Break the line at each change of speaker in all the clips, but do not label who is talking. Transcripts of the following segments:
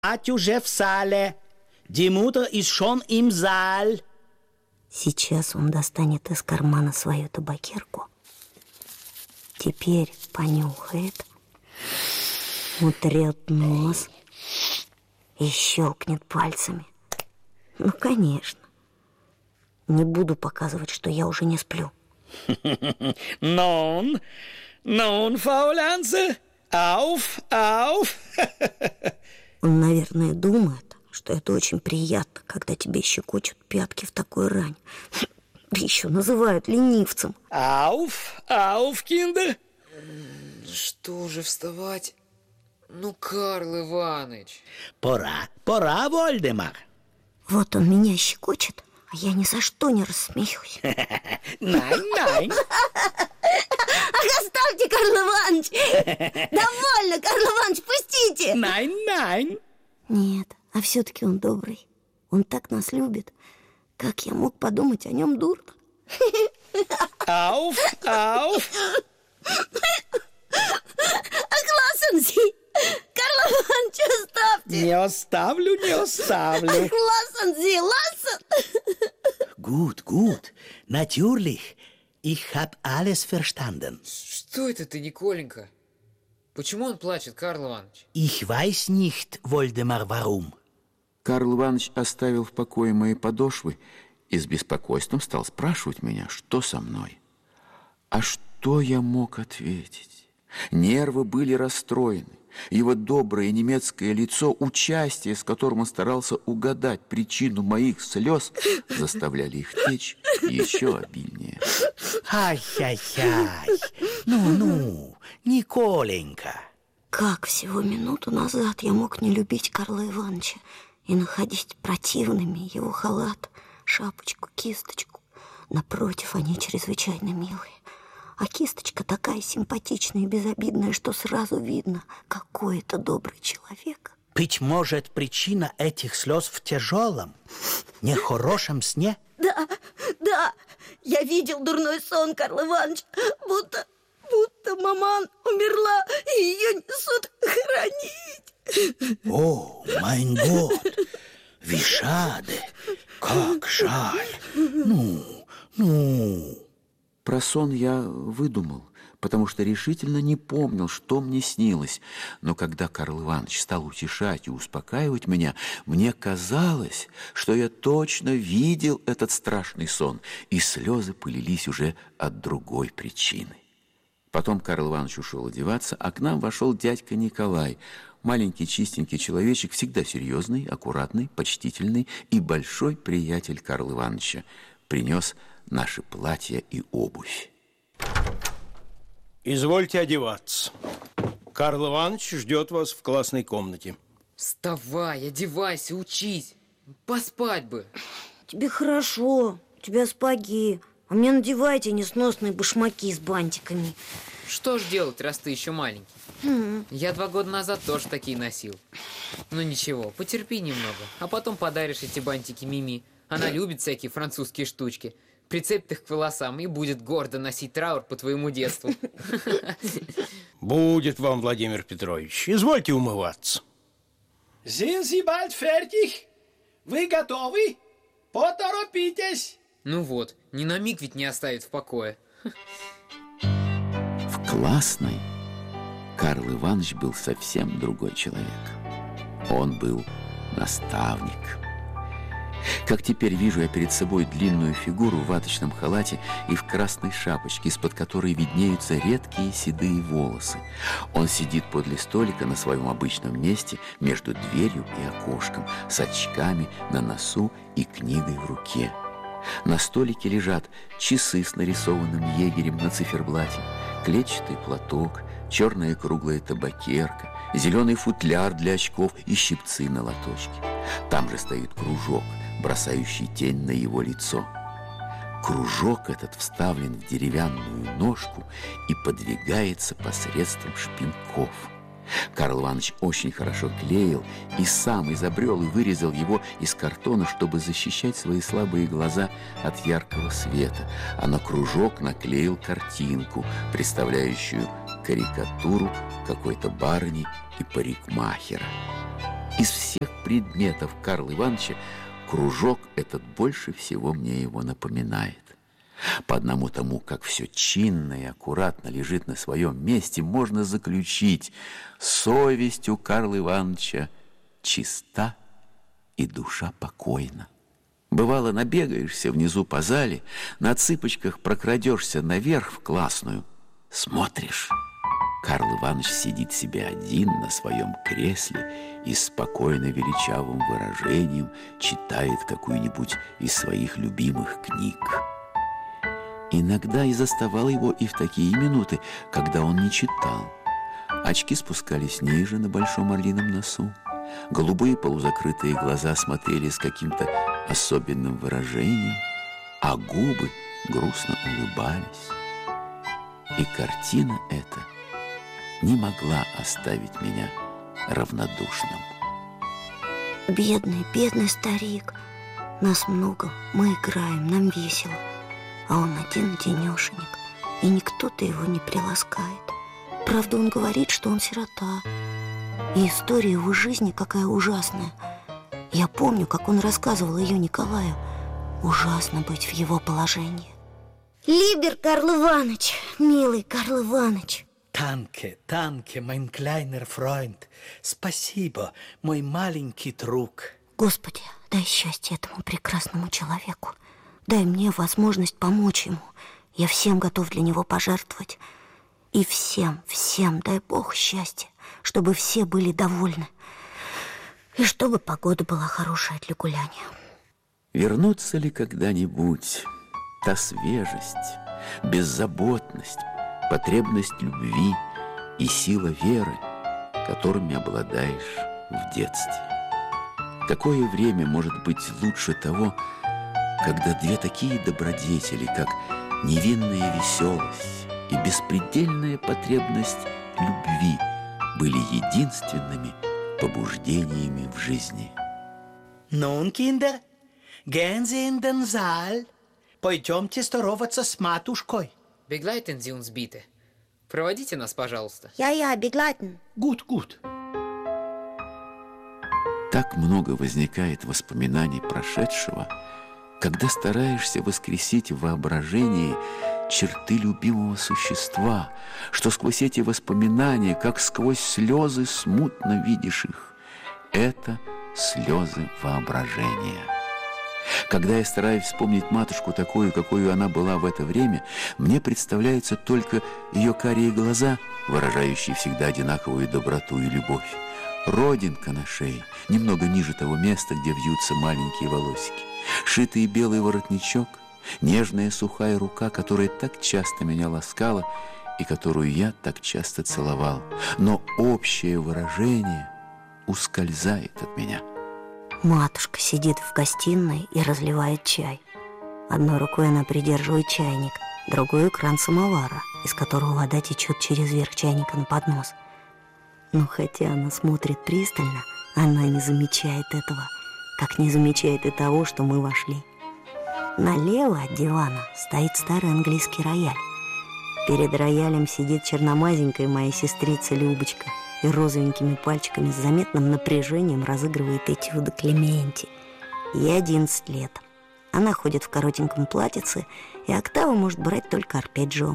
Мать уже в сале. Die Mutter ist schon im Saal.
Сейчас он достанет из кармана свою табакерку. Теперь понюхает, утрет нос и щелкнет пальцами. Ну, конечно. Не буду показывать, что я уже не сплю.
Nun, Faulenze, auf.
Он, наверное, думает, что это очень приятно, когда тебе щекочут пятки в такую рань. Еще называют ленивцем.
Auf, Kinder.
Что же вставать? Ну, Карл Иваныч.
Пора, Вольдемар.
Вот он меня щекочет, а я ни за что не рассмеюсь.
Nein.
Оставьте, Карл Иваныч! Довольно, Карл Иваныч, пустите!
Nein.
Нет, а все-таки он добрый. Он так нас любит. Как я мог подумать о нем дурно?
Auf.
Lassen Sie! Карл Иваныч, оставьте!
Не оставлю.
Lassen Sie!
Gut. Natürlich. Ich hab alles verstanden.
Что это ты, Николенька? Почему он плачет, Карл Иваныч?
Ich weiß nicht, Woldemar, warum.
Карл Иванович оставил в покое мои подошвы и с беспокойством стал спрашивать меня, что со мной. А что я мог ответить? Нервы были расстроены. Его доброе немецкое лицо, участие, с которым он старался угадать причину моих слез, заставляли их течь еще обильнее.
Ай-яй-яй. Ну, Николенька.
Как всего минуту назад я мог не любить Карла Ивановича и находить противными его халат, шапочку, кисточку. Напротив, они чрезвычайно милые. А кисточка такая симпатичная и безобидная, что сразу видно, какой это добрый человек.
Быть может, причина этих слез в тяжелом, нехорошем сне?
Да, я видел дурной сон, Карл Иванович, будто маман умерла, и ее несут хоронить.
О, майн год, wie schade, как жаль. Ну.
Про сон я выдумал, потому что решительно не помнил, что мне снилось. Но когда Карл Иванович стал утешать и успокаивать меня, мне казалось, что я точно видел этот страшный сон, и слезы полились уже от другой причины. Потом Карл Иванович ушел одеваться, а к нам вошел дядька Николай, маленький чистенький человечек, всегда серьезный, аккуратный, почтительный и большой приятель Карла Ивановича. Принес наши платья и обувь.
Извольте одеваться. Карл Иванович ждет вас в классной комнате.
Вставай, одевайся, учись. Поспать бы.
Тебе хорошо, у тебя сапоги, а мне надевайте несносные башмаки с бантиками.
Что ж делать, раз ты еще маленький? Я 2 года назад тоже такие носил. Ну ничего, потерпи немного, а потом подаришь эти бантики Мими. Она любит всякие французские штучки. Прицепит их к волосам и будет гордо носить траур по твоему детству.
Будет вам, Владимир Петрович. Извольте умываться.
Sind Sie bald fertig? Вы готовы? Поторопитесь.
Ну вот, ни на миг ведь не оставит в покое.
В классной Карл Иванович был совсем другой человек. Он был наставник. Как теперь вижу я перед собой длинную фигуру в ваточном халате и в красной шапочке, из-под которой виднеются редкие седые волосы. Он сидит подле столика на своем обычном месте между дверью и окошком, с очками на носу и книгой в руке. На столике лежат часы с нарисованным егерем на циферблате, клетчатый платок, черная круглая табакерка, зеленый футляр для очков и щипцы на лоточке. Там же стоит кружок, бросающий тень на его лицо. Кружок этот вставлен в деревянную ножку и подвигается посредством шпиньков. Карл Иванович очень хорошо клеил и сам изобрел и вырезал его из картона, чтобы защищать свои слабые глаза от яркого света, а на кружок наклеил картинку, представляющую карикатуру какой-то барыни и парикмахера. Из всех предметов Карла Ивановича кружок этот больше всего мне его напоминает. По одному тому, как все чинно и аккуратно лежит на своем месте, можно заключить: совесть у Карла Ивановича чиста и душа покойна. Бывало, набегаешься внизу по зале, на цыпочках прокрадешься наверх в классную, смотришь, Карл Иванович сидит себе один на своем кресле и спокойно величавым выражением читает какую-нибудь из своих любимых книг. Иногда и заставал его и в такие минуты, когда он не читал. Очки спускались ниже на большом орлином носу, голубые полузакрытые глаза смотрели с каким-то особенным выражением, а губы грустно улыбались. И картина эта не могла оставить меня равнодушным.
Бедный, бедный старик. Нас много, мы играем, нам весело. А он один-денешенек, и никто-то его не приласкает. Правда, он говорит, что он сирота. И история его жизни какая ужасная. Я помню, как он рассказывал ее Николаю. Ужасно быть в его положении. Либер Карл Иванович, милый Карл Иванович.
Танке, mein kleiner Freund. Спасибо, мой маленький друг.
Господи, дай счастье этому прекрасному человеку. Дай мне возможность помочь ему. Я всем готов для него пожертвовать. И всем дай Бог счастья, чтобы все были довольны. И чтобы погода была хорошая для гуляния.
Вернутся ли когда-нибудь та свежесть, беззаботность, потребность любви и сила веры, которыми обладаешь в детстве? Какое время может быть лучше того, когда две такие добродетели, как невинная веселость и беспредельная потребность любви, были единственными побуждениями в жизни?
Nun, Kinder, gehen Sie in den Saal. Пойдемте здороваться с матушкой.
Begleiten Sie uns bitte. Проводите нас, пожалуйста.
Я, begleiten.
Gut.
Так много возникает воспоминаний прошедшего, когда стараешься воскресить в воображении черты любимого существа, что сквозь эти воспоминания, как сквозь слезы, смутно видишь их. Это слезы воображения. Когда я стараюсь вспомнить матушку такую, какой она была в это время, мне представляются только ее карие глаза, выражающие всегда одинаковую доброту и любовь, родинка на шее, немного ниже того места, где вьются маленькие волосики, шитый белый воротничок, нежная сухая рука, которая так часто меня ласкала и которую я так часто целовал. Но общее выражение ускользает от меня.
Матушка сидит в гостиной и разливает чай. Одной рукой она придерживает чайник, другой — кран самовара, из которого вода течет через верх чайника на поднос. Но хотя она смотрит пристально, она не замечает этого, как не замечает и того, что мы вошли. Налево от дивана стоит старый английский рояль. Перед роялем сидит черномазенькая моя сестрица Любочка и розовенькими пальчиками с заметным напряжением разыгрывает этюды Клементи. Ей 11 лет. Она ходит в коротеньком платьице, и октаву может брать только арпеджио.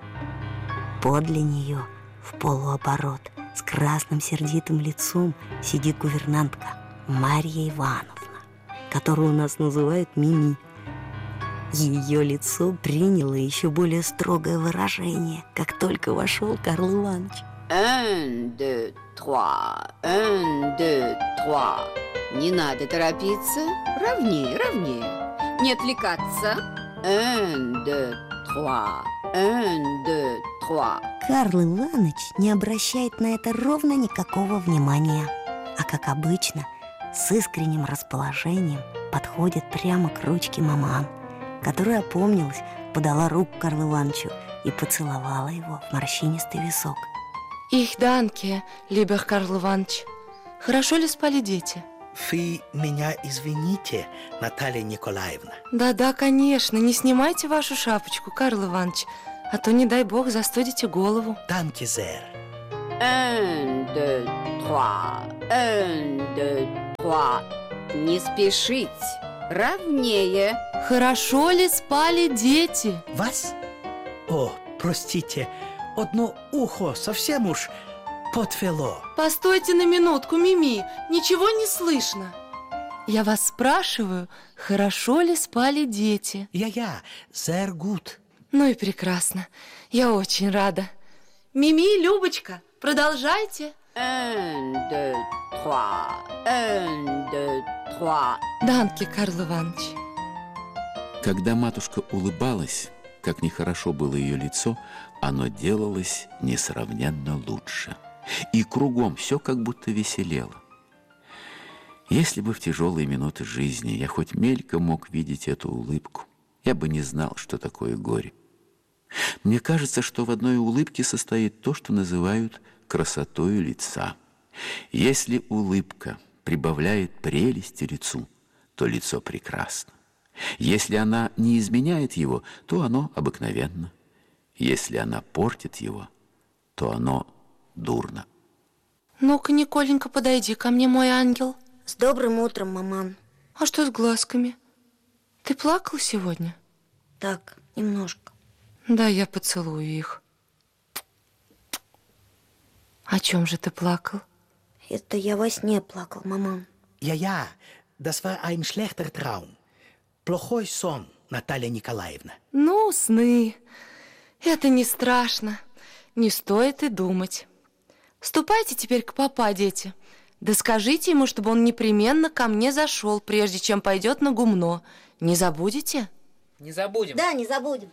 Подле нее, в полуоборот, с красным сердитым лицом, сидит гувернантка Марья Ивановна, которую у нас называют Мими. Ее лицо приняло еще более строгое выражение, как только вошел Карл Иванович.
1, 2, 3, 1, 2, 3. Не надо торопиться. Ровнее. Не отвлекаться. 1, 2, 3. 1, 2, 3.
Карл Иванович не обращает на это ровно никакого внимания, а, как обычно, с искренним расположением подходит прямо к ручке маман, которая опомнилась, подала руку Карлу Ивановичу и поцеловала его в морщинистый висок.
Ich danke, lieber Карл Иванович. Хорошо ли спали дети?
Вы меня извините, Наталья Николаевна.
Да, конечно. Не снимайте вашу шапочку, Карл Иванович, а то, не дай бог, застудите голову.
Danke sehr.
1, 2, 3. Un, deux, trois. Не спешить. Ровнее.
Хорошо ли спали дети?
Вас? О, простите, одно ухо совсем уж подвело.
Постойте на минутку, Мими, ничего не слышно. Я вас спрашиваю, хорошо ли спали дети?
Я, sehr gut.
Ну и прекрасно, я очень рада. Мими, Любочка, продолжайте.
Un, deux, trois. Un, deux, trois.
Данке, Карл Иванович.
Когда матушка улыбалась, как нехорошо было ее лицо, оно делалось несравненно лучше. И кругом все как будто веселело. Если бы в тяжелые минуты жизни я хоть мельком мог видеть эту улыбку, я бы не знал, что такое горе. Мне кажется, что в одной улыбке состоит то, что называют красотою лица. Если улыбка прибавляет прелести лицу, то лицо прекрасно. Если она не изменяет его, то оно обыкновенно. Если она портит его, то оно дурно.
Ну-ка, Николенька, подойди ко мне, мой ангел.
С добрым утром, маман.
А что с глазками? Ты плакал сегодня?
Так, немножко.
Да, я поцелую их. О чем же ты плакал?
Это я во сне плакал, маман.
Ja, das war ein schlechter Traum. Плохой сон, Наталья Николаевна.
Ну, сны. Это не страшно. Не стоит и думать. Ступайте теперь к папа, дети. Да скажите ему, чтобы он непременно ко мне зашел, прежде чем пойдет на гумно. Не забудете?
Не забудем.
Да, не забудем.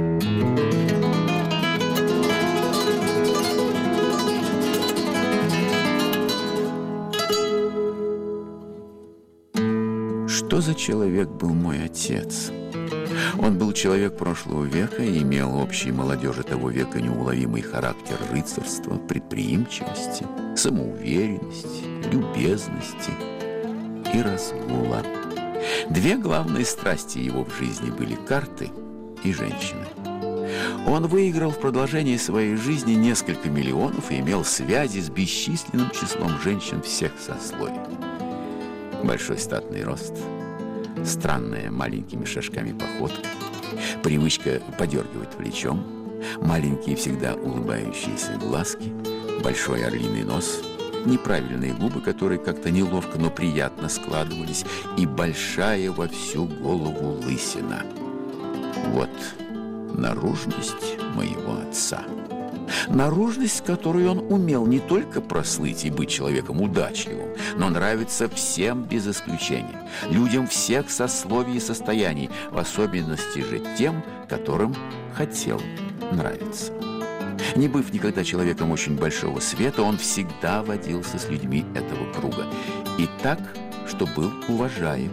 Что за человек был мой отец? Он был человек прошлого века и имел общий молодежи того века неуловимый характер рыцарства, предприимчивости, самоуверенности, любезности и разгула. Две главные страсти его в жизни были карты и женщины. Он выиграл в продолжении своей жизни несколько миллионов и имел связи с бесчисленным числом женщин всех сословий. Большой статный рост, странная маленькими шажками походка, привычка подергивать плечом, маленькие всегда улыбающиеся глазки, большой орлиный нос, неправильные губы, которые как-то неловко, но приятно складывались, и большая во всю голову лысина. Вот наружность моего отца. Наружность, которой он умел не только прослыть и быть человеком удачливым, но нравится всем без исключения, людям всех сословий и состояний, в особенности же тем, которым хотел нравиться. Не быв никогда человеком очень большого света, он всегда водился с людьми этого круга. И так, что был уважаем.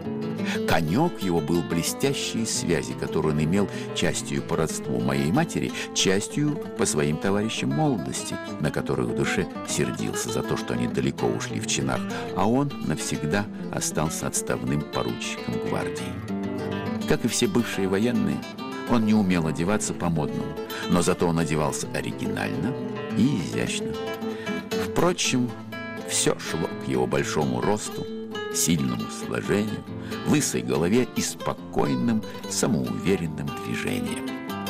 Конек его был блестящие связи, которые он имел частью по родству моей матери, частью по своим товарищам молодости, на которых в душе сердился за то, что они далеко ушли в чинах, а он навсегда остался отставным поручиком гвардии. Как и все бывшие военные, он не умел одеваться по-модному, но зато он одевался оригинально и изящно. Впрочем, все шло к его большому росту, сильному сложению, лысой голове и спокойным, самоуверенным движением.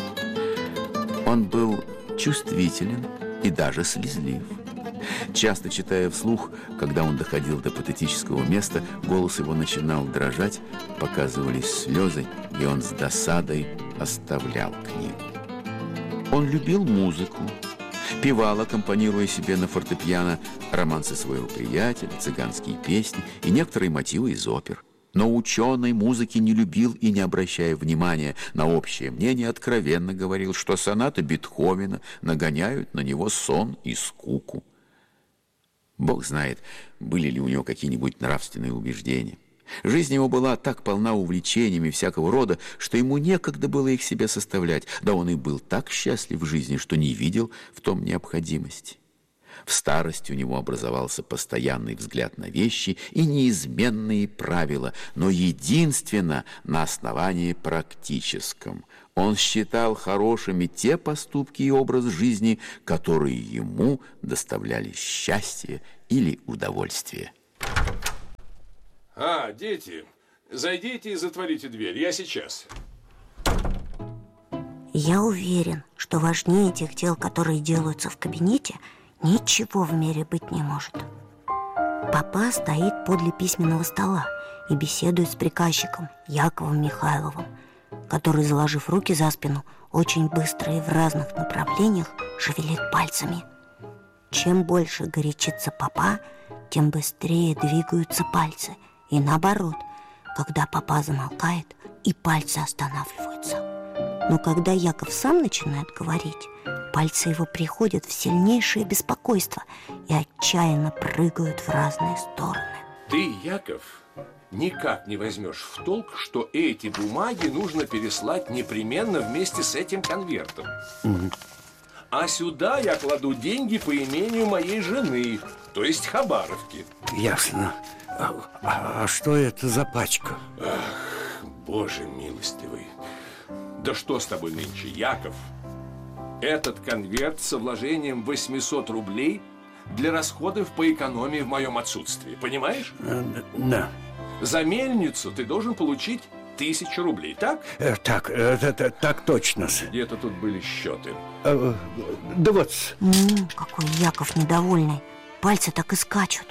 Он был чувствителен и даже слезлив. Часто читая вслух, когда он доходил до патетического места, голос его начинал дрожать, показывались слезы, и он с досадой оставлял книгу. Он любил музыку, певал, аккомпанируя себе на фортепиано романсы своего приятеля, цыганские песни и некоторые мотивы из опер. Но ученый музыки не любил и, не обращая внимания на общее мнение, откровенно говорил, что сонаты Бетховена нагоняют на него сон и скуку. Бог знает, были ли у него какие-нибудь нравственные убеждения. Жизнь его была так полна увлечениями всякого рода, что ему некогда было их себе составлять, да он и был так счастлив в жизни, что не видел в том необходимости. В старости у него образовался постоянный взгляд на вещи и неизменные правила, но единственно на основании практическом. Он считал хорошими те поступки и образ жизни, которые ему доставляли счастье или удовольствие.
Дети, зайдите и затворите дверь, я сейчас.
Я уверен, что важнее тех дел, которые делаются в кабинете, ничего в мире быть не может. Папа стоит подле письменного стола и беседует с приказчиком Яковом Михайловым, который, заложив руки за спину, очень быстро и в разных направлениях шевелит пальцами. Чем больше горячится папа, тем быстрее двигаются пальцы. И наоборот, когда папа замолкает, и пальцы останавливаются. Но когда Яков сам начинает говорить, пальцы его приходят в сильнейшее беспокойство и отчаянно прыгают в разные стороны.
Ты, Яков, никак не возьмешь в толк, что эти бумаги нужно переслать непременно вместе с этим конвертом. А сюда я кладу деньги по имению моей жены, то есть Хабаровки.
Ясно. А что это за пачка?
Ах, Боже милостивый. Да что с тобой нынче, Яков? Этот конверт со вложением 800 рублей для расходов по экономии в моем отсутствии. Понимаешь?
Да.
За мельницу ты должен получить 1000 рублей, так?
Так точно.
Где-то тут были счеты.
Да вот.
Какой Яков недовольный. Пальцы так и скачут.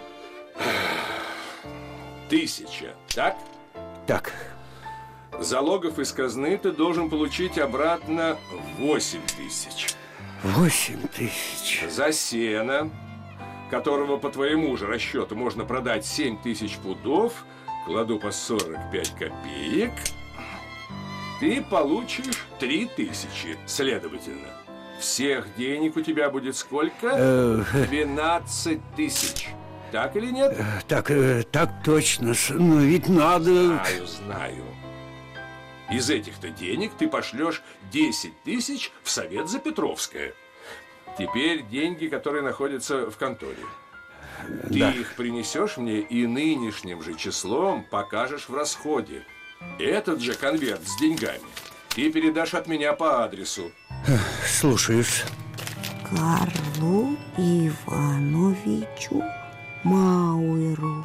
1000, так?
Так.
Залогов из казны ты должен получить обратно 8000.
8000.
За сено, которого по твоему же расчету можно продать 7000 пудов, кладу по 45 копеек, ты получишь 3000. Следовательно, всех денег у тебя будет сколько? 12 000. Так или нет?
Так точно. Но ведь надо...
Знаю. Из этих-то денег ты пошлешь 10 000 в Совет за Петровское. Теперь деньги, которые находятся в конторе. Ты их принесешь мне и нынешним же числом покажешь в расходе. Этот же конверт с деньгами ты передашь от меня по адресу.
Слушаюсь.
Карлу Ивановичу Мауэру.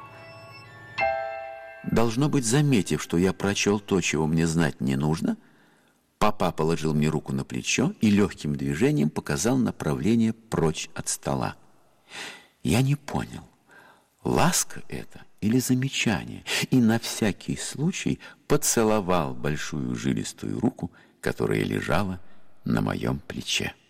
Должно быть, заметив, что я прочел то, чего мне знать не нужно, папа положил мне руку на плечо и легким движением показал направление прочь от стола. Я не понял, ласка это или замечание, и на всякий случай поцеловал большую жилистую руку, которая лежала на моем плече.